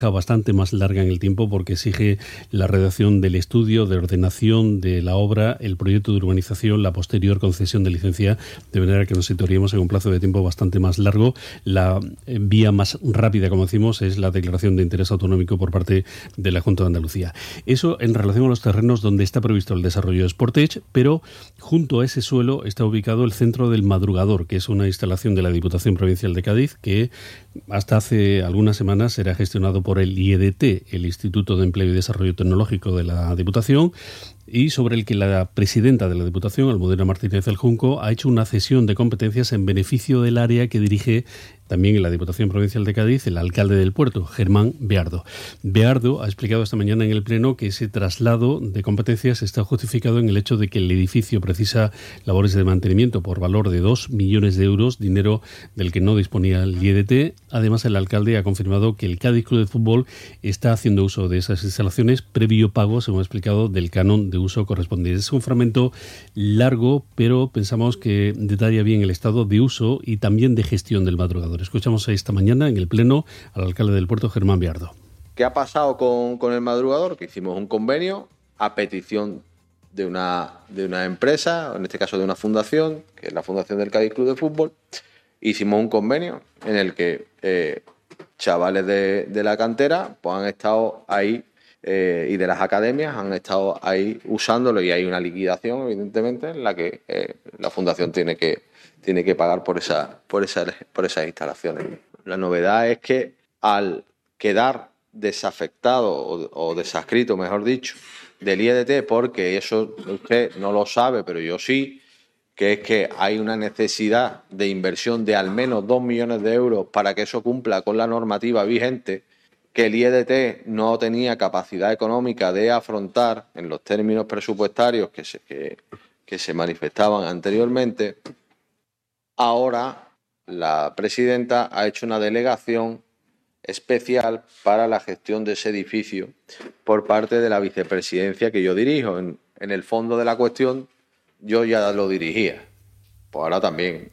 bastante más larga en el tiempo porque exige la redacción del estudio, de ordenación de la obra, el proyecto de urbanización, la posterior concesión de licencia, de manera que nos situaríamos en un plazo de tiempo bastante más largo. La vía más rápida, como decimos, es la declaración de interés autonómico por parte de la Junta de Andalucía. Eso en relación a los terrenos donde está previsto el desarrollo de Sportage, pero junto a ese suelo está ubicado el Centro del Madrugador, que es una instalación de la Diputación Provincial de Cádiz que hasta hace algunas semanas era gestionado por el IEDT, el Instituto de Empleo y Desarrollo Tecnológico de la Diputación, y sobre el que la presidenta de la Diputación, Almudena Martínez del Junco, ha hecho una cesión de competencias en beneficio del área que dirige también en la Diputación Provincial de Cádiz el alcalde del puerto, Germán Beardo. Beardo ha explicado esta mañana en el Pleno que ese traslado de competencias está justificado en el hecho de que el edificio precisa labores de mantenimiento por valor de 2 millones de euros, dinero del que no disponía el IEDT. Además, el alcalde ha confirmado que el Cádiz Club de Fútbol está haciendo uso de esas instalaciones previo pago, según ha explicado, del canon de uso correspondiente. Es un fragmento largo, pero pensamos que detalla bien el estado de uso y también de gestión del madrugador. Escuchamos esta mañana en el Pleno al alcalde del puerto, Germán Beardo. ¿Qué ha pasado con el madrugador? Que hicimos un convenio a petición de una empresa, en este caso de una fundación, que es la Fundación del Cádiz Club de Fútbol. Hicimos un convenio en el que chavales de la cantera pues han estado ahí y de las academias han estado ahí usándolo, y hay una liquidación, evidentemente, en la que la fundación tiene que pagar por esas instalaciones. La novedad es que al quedar desafectado o desadscrito, mejor dicho, del IEDT, porque eso usted no lo sabe, pero yo sí, que es que hay una necesidad de inversión de al menos 2 millones de euros para que eso cumpla con la normativa vigente, que el IEDT no tenía capacidad económica de afrontar en los términos presupuestarios que se manifestaban anteriormente. Ahora la presidenta ha hecho una delegación especial para la gestión de ese edificio por parte de la vicepresidencia que yo dirijo. En el fondo de la cuestión yo ya lo dirigía, pues ahora también.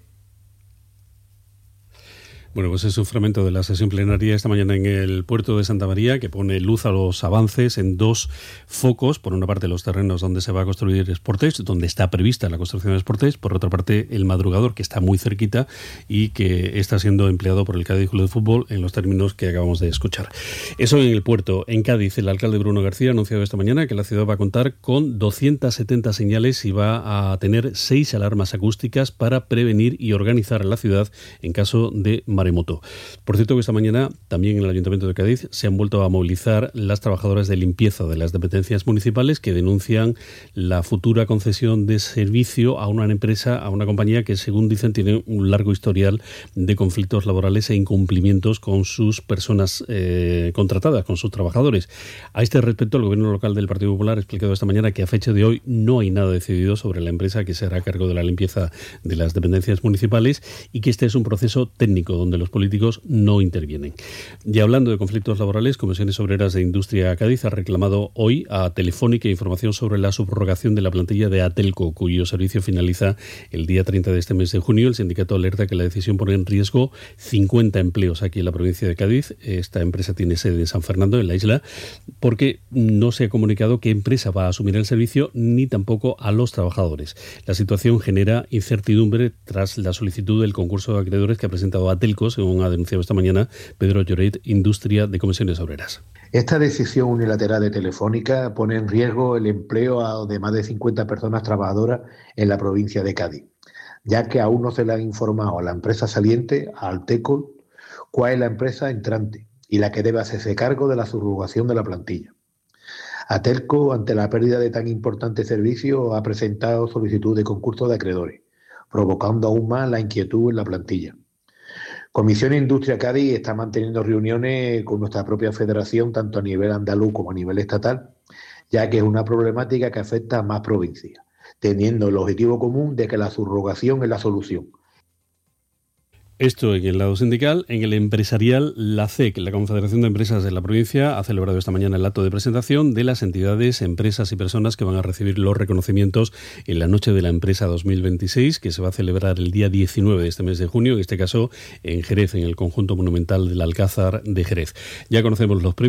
Bueno, pues es un fragmento de la sesión plenaria esta mañana en el puerto de Santa María, que pone luz a los avances en dos focos. Por una parte, los terrenos donde se va a construir Sportage, donde está prevista la construcción de Sportage. Por otra parte, el madrugador, que está muy cerquita y que está siendo empleado por el Cádiz Club de Fútbol en los términos que acabamos de escuchar. Eso en el puerto. En Cádiz, el alcalde Bruno García ha anunciado esta mañana que la ciudad va a contar con 270 señales y va a tener 6 alarmas acústicas para prevenir y organizar a la ciudad en caso de maremoto. Por cierto, que esta mañana también en el Ayuntamiento de Cádiz se han vuelto a movilizar las trabajadoras de limpieza de las dependencias municipales que denuncian la futura concesión de servicio a una empresa, a una compañía que, según dicen, tiene un largo historial de conflictos laborales e incumplimientos con sus personas contratadas, con sus trabajadores. A este respecto, el Gobierno local del Partido Popular ha explicado esta mañana que a fecha de hoy no hay nada decidido sobre la empresa que se hará cargo de la limpieza de las dependencias municipales y que este es un proceso técnico donde los políticos no intervienen. Y hablando de conflictos laborales, Comisiones Obreras de Industria Cádiz ha reclamado hoy a Telefónica información sobre la subrogación de la plantilla de Atelco, cuyo servicio finaliza el día 30 de este mes de junio. El sindicato alerta que la decisión pone en riesgo 50 empleos aquí en la provincia de Cádiz. Esta empresa tiene sede en San Fernando, en la isla, porque no se ha comunicado qué empresa va a asumir el servicio ni tampoco a los trabajadores. La situación genera incertidumbre tras la solicitud del concurso de acreedores que ha presentado Atelco, según ha denunciado esta mañana Pedro Lloret, Industria de Comisiones Obreras. Esta decisión unilateral de Telefónica pone en riesgo el empleo de más de 50 personas trabajadoras en la provincia de Cádiz, ya que aún no se le ha informado a la empresa saliente, a Atelco, cuál es la empresa entrante y la que debe hacerse cargo de la subrogación de la plantilla. Atelco, ante la pérdida de tan importante servicio, ha presentado solicitud de concurso de acreedores, provocando aún más la inquietud en la plantilla. Comisión Industria Cádiz está manteniendo reuniones con nuestra propia federación, tanto a nivel andaluz como a nivel estatal, ya que es una problemática que afecta a más provincias, teniendo el objetivo común de que la subrogación es la solución. Esto en el lado sindical. En el empresarial, la CEC, la Confederación de Empresas de la provincia, ha celebrado esta mañana el acto de presentación de las entidades, empresas y personas que van a recibir los reconocimientos en la Noche de la Empresa 2026, que se va a celebrar el día 19 de este mes de junio, en este caso en Jerez, en el conjunto monumental del Alcázar de Jerez. Ya conocemos los premios.